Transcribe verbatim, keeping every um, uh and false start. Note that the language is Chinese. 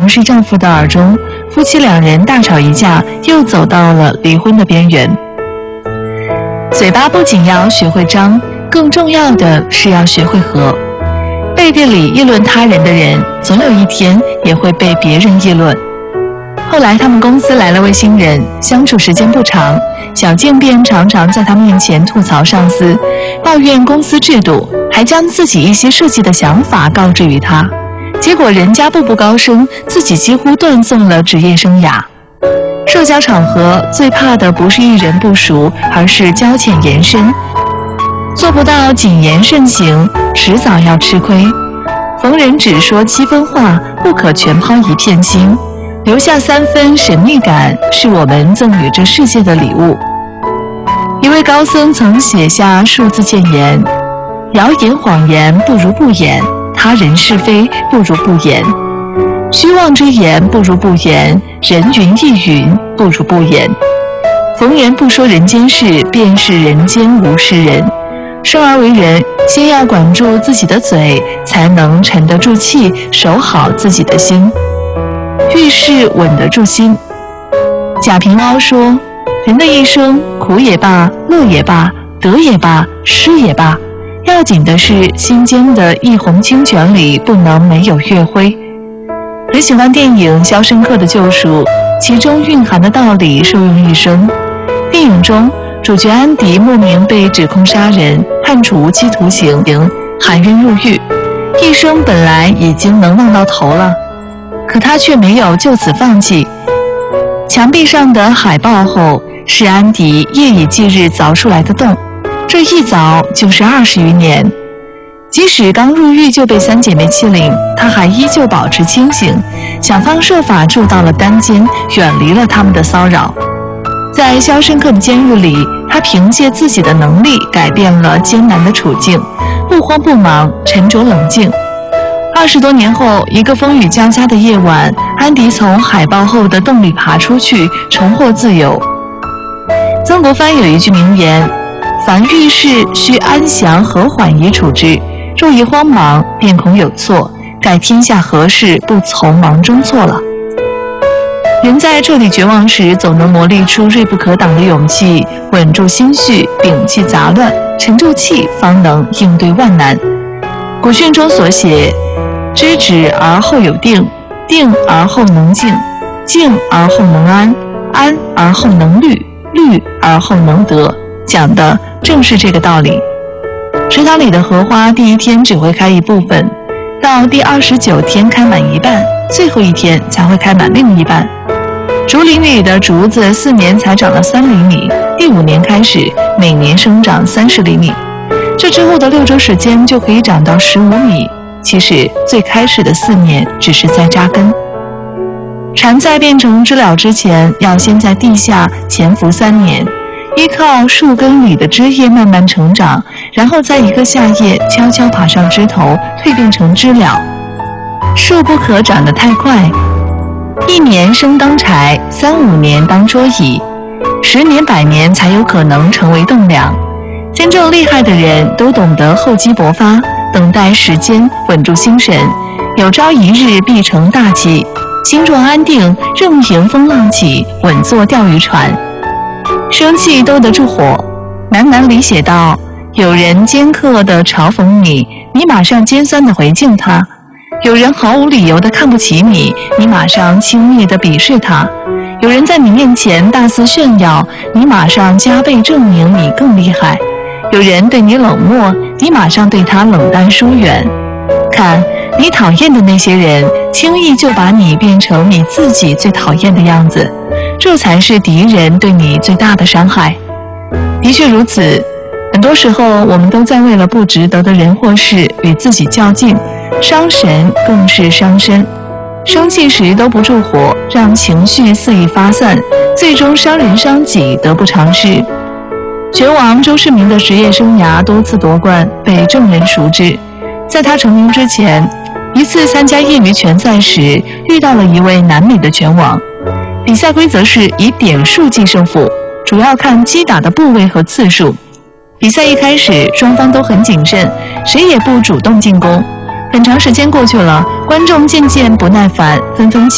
氏丈夫的耳中，夫妻两人大吵一架，又走到了离婚的边缘。嘴巴不仅要学会张，更重要的是要学会和。背地里议论他人的人，总有一天也会被别人议论。后来他们公司来了位新人，相处时间不长，小静便常常在他面前吐槽上司，抱怨公司制度，还将自己一些设计的想法告知于他。结果人家步步高升，自己几乎断送了职业生涯。社交场合最怕的不是遇人不熟，而是交浅言深。做不到谨言慎行，迟早要吃亏。逢人只说七分话，不可全抛一片心。留下三分神秘感，是我们赠予这世界的礼物。一位高僧曾写下数字谏言：谣言谎言不如不言，他人是非不如不言，虚妄之言不如不言，人云亦云不如不言。逢人不说人间事，便是人间无实人。生而为人，先要管住自己的嘴，才能沉得住气，守好自己的心。遇事稳得住心。贾平凹说，人的一生，苦也罢，乐也罢，得也罢，失也罢，要紧的是心间的一泓清泉里不能没有月辉。很喜欢电影《肖申克的救赎》，其中蕴含的道理受用一生。电影中主角安迪莫名被指控杀人，判处无期徒刑，含冤入狱，一生本来已经能望到头了，可他却没有就此放弃。墙壁上的海报后是安迪夜以继日凿出来的洞，这一凿就是二十余年。即使刚入狱就被三姐妹欺凌，他还依旧保持清醒，想方设法住到了单间，远离了他们的骚扰。在肖申克的监狱里，他凭借自己的能力改变了艰难的处境，不慌不忙，沉着冷静。二十多年后，一个风雨交加的夜晚，安迪从海报后的洞里爬出去，重获自由。曾国藩有一句名言：凡遇事须安详和缓以处之，若一慌忙，便恐有错，盖天下何事不从忙中错了。人在彻底绝望时，总能磨砺出锐不可挡的勇气，稳住心绪，摒弃杂乱，沉住气，方能应对万难。古训中所写：知止而后有定，定而后能静，静而后能安，安而后能虑，虑而后能得，讲的正是这个道理。池塘里的荷花第一天只会开一部分，到第二十九天开满一半，最后一天才会开满另一半。竹林里的竹子四年才长了三厘米，第五年开始每年生长三十厘米，这之后的六周时间就可以长到十五米。其实最开始的四年只是在扎根。蝉在变成知了之前，要先在地下潜伏三年，依靠树根里的枝叶慢慢成长，然后在一个夏夜悄悄爬上枝头，蜕变成知了。树不可长得太快，一年生当柴，三五年当桌椅，十年百年才有可能成为栋梁。真正厉害的人都懂得厚积薄发，等待时间，稳住心神，有朝一日必成大器。心若安定，任迎风浪起，稳坐钓鱼船。生气兜得住火。南南里写道：有人尖刻地嘲讽你，你马上尖酸地回敬他；有人毫无理由地看不起你，你马上轻蔑地鄙视他；有人在你面前大肆炫耀，你马上加倍证明你更厉害；有人对你冷漠，你马上对他冷淡疏远。看，你讨厌的那些人，轻易就把你变成你自己最讨厌的样子，这才是敌人对你最大的伤害。的确如此，很多时候我们都在为了不值得的人或事与自己较劲，伤神更是伤身。生气时兜不住火，让情绪肆意发散，最终伤人伤己，得不偿失。拳王周世明的职业生涯多次夺冠，被众人熟知。在他成名之前，一次参加业余拳赛时，遇到了一位南美的拳王。比赛规则是以点数计胜负，主要看击打的部位和次数。比赛一开始，双方都很谨慎，谁也不主动进攻。很长时间过去了，观众渐渐不耐烦，纷纷